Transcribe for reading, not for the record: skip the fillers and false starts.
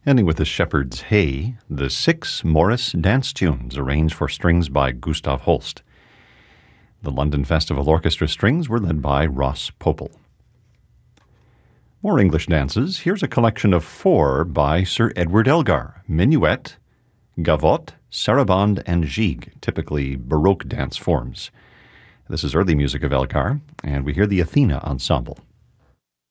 Ending with the Shepherd's Hey, the 6 Morris dance tunes arranged for strings by Gustav Holst. The London Festival Orchestra strings were led by Ross Popel. More English dances. Here's a collection of 4 by Sir Edward Elgar: Minuet, Gavotte, Sarabande, and Gigue, typically Baroque dance forms. This is early music of Elgar, and we hear the Athena Ensemble.